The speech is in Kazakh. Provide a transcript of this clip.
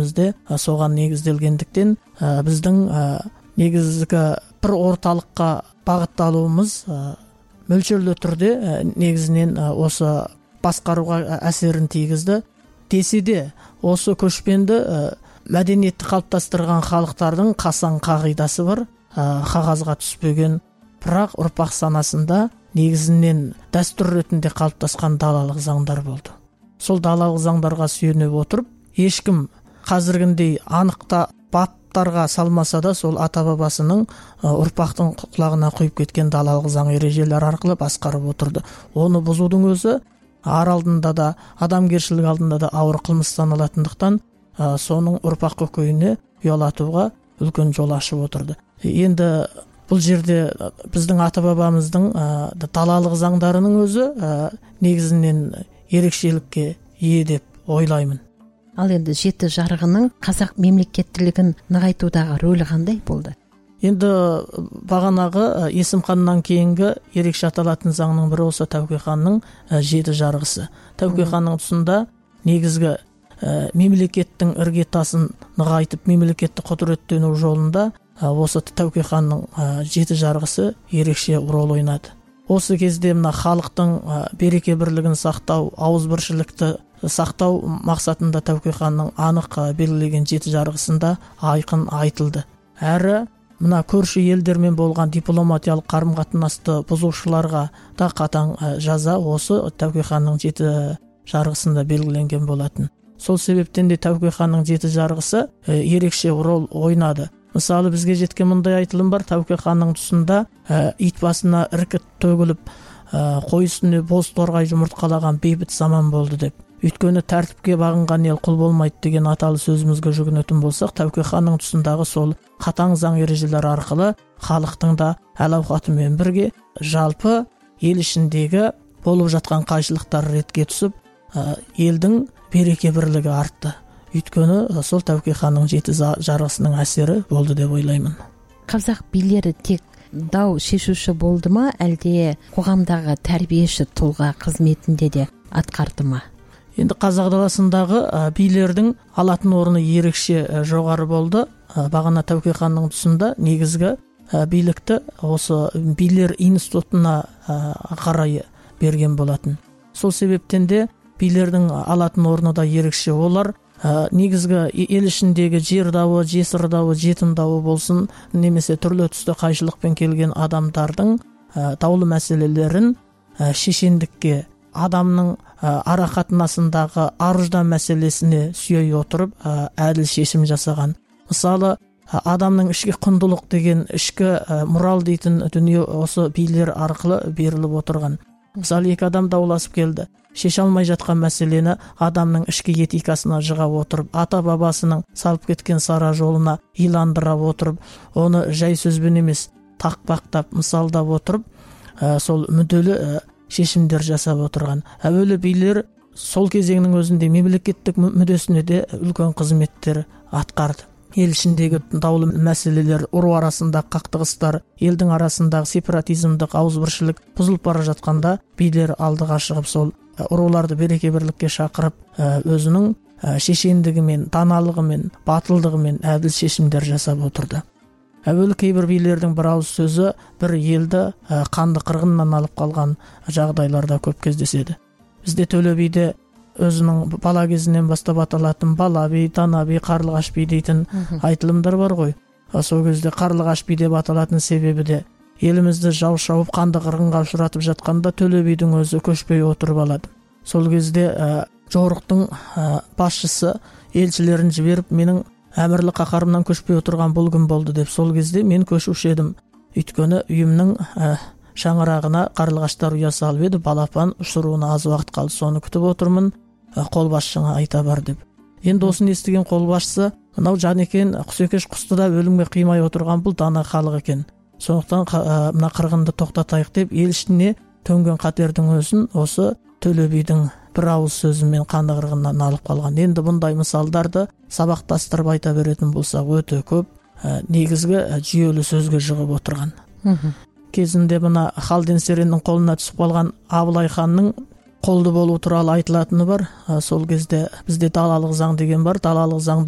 сөзіміз де соған негізделгендіктен біздің негізгі бір орталыққа бағытталуымыз мөлшерлі түрде негізінен осы басқаруға әсерін тигізді. Десе де осы көшпенді мәдениетті қалыптастырған халықтардың қасаң қағидасы бар, қағазға түспеген, бірақ ұрпақ санасында негізінен дәстүр ретінде қалыптасқан далалық заңдар болды. Сол далалық заңдарға сүйене отырып, ешкім қазіргіндей анықта баптарға салмаса да, сол ата-бабасының ұрпақтың құлағына құйып кеткен далалық заң ережелер арқылы басқарып отырды. Оны бұзудың өзі ар алдында да, адамгершілік алдында да ауыр қылмыс саналатындықтан, соның ұрпақ көкейіне ұялатуға үлкен жол ашып отырды. Енді бұл жерде біздің ата-бабамыздың далалық заңдарының өзі негізінен ерекшелікке ие деп ойлаймын. Ал енді жеті жарғының қазақ мемлекеттілігін нығайтудағы рөлі қандай болды? Енді бағанағы Есім ханнан кейінгі ерекше аталатын заңның бірі осы Тәуке ханның жеті жарғысы. Тәуке ханның тұсында негізгі мемлекеттің іргетасын нығайтып, мемлекетті құдыреттену жолында осы Тәуке ханның жеті жарғысы ерекше рөл ойнады. Осы кезде мына халықтың береке бірлігін сақтау, ауызбіршілікті сақтау мақсатында Тәуке ханның анық белгілеген жеті жарғысында айқын айтылды. Әрі мына көрші елдермен болған дипломатиялық қарым-қатынасты бұзушыларға да қатаң жаза осы Тәуке ханның жеті жарғысында белгіленген болатын. Сол себептен де Тәуке ханның жеті жарғысы ерекше рөл ойнады. Мысалы, бізге жеткен мұндай айтылым бар: Тәуке ханның тұсында ит басына іркіт төгіліп, қой үстіне боз торғай жұмыртқалаған бейбіт заман болды деп. Өйткені тәртіпке бағынған ел құл болмайды деген аталы сөзімізге жүгінетін болсақ, Тәуке ханның тұсындағы сол қатаң заң ережелер арқылы халықтың да әл-ауқатымен бірге жалпы ел ішіндегі болып жатқан қайшылықтар ретке түсіп, елдің береке бірлігі артты. Өйткені сол Тәуке ханның жеті жарғысының әсері болды деп ойлаймын. Қазақ билері тек дау шешуші болды ма, әлде қоғамдағы тәрбиеші тұлға қызметінде де атқарды ма? Енді қазақ даласындағы билердің алатын орны ерекше жоғары болды. Бағана Тәуке ханның тұсында негізгі билікті осы билер институтына қарай берген болатын. Сол себептен де билердің алатын орны да ерекше. Олар негізгі ел ішіндегі жер дауы, жесір дауы, жетім дауы болсын, немесе түрлі түсті қайшылықпен келген адамдардың даулы мәселелерін шешендікке, адамның ара қатынасындағы ар-ұждан мәселесіне сүйей отырып әділ шешім жасаған. Мысалы, адамның ішкі құндылық деген, ішкі мораль дейтін дүние осы билер арқылы беріліп отырған. Мысалы, екі адам дауласып келді. Шеше алмай жатқан мәселені адамның ішкі этикасына жыға отырып, ата-бабасының салып кеткен сара жолына иландыра отырып, оны жай сөзбен емес, тақпақтап, мысалдап отырып, сол мүдделі шешімдер жасап отырған. Әуелі билер сол кезеңнің өзінде мемлекеттік мүддесіне де үлкен қызметтер атқарды. Ел ішіндегі даулы мәселелер, ұру арасындағы қақтығыстар, елдің арасындағы сепаратизмдік ауызбіршілік бұзылып бара жатқанда, билер алдыға шығып сол ұруларды береке бірлікке шақырып, өзінің шешендігімен, даналығымен, батылдығымен әділ шешімдер жасап отырды. Әуелі кейбір билердің бір ауыз сөзі бір елді қанды қырғыннан алып қалған жағдайларда көп кездеседі. Бізде Төле биде өзінің бала кезінен бастап аталатын бала би, дана би, қарлығаш би дейтін айтылымдар бар ғой. Сол кезде қарлығаш би деп аталатын себебі де елімізді жау шауып қанды қырғынға ұшыратып жатқанда Төле бидің өзі көшпей отырып алады. Сол кезде жорықтың басшысы елшілерін жіберіп, менің әмірлі қаһарымнан көшпей отырған бұл күн болды деп, сол кезде мен көшуші едім. Өйткені үйімнің шаңырағына қарлығаштар ұя салып еді, балапан ұшыруына аз уақыт қалды, соны күтіп отырмын, қолбасшыңа айта бар деп. Енді осыны естіген қолбасшысы, мынау Жанекең Құсекеш құсты да өлімге қимай отырған бұл дана халық екен. Сондықтан мына қырғынды тоқтатайық деп, ел ішіне төнген қатердің өзін осы Төле бидің бір ауыз сөзімен қанды қырғыннан алып қалған. Енді бұндай мысалдарды сабақтастырып айта беретін болсақ өте көп, негізгі жүйелі сөзге жығып отырған. Кезінде мына Халден Сереннің қолына түсіп қалған Абылай ханның қолды болу туралы айтылатыны бар. Сол кезде бізде далалық заң деген бар. Далалық заң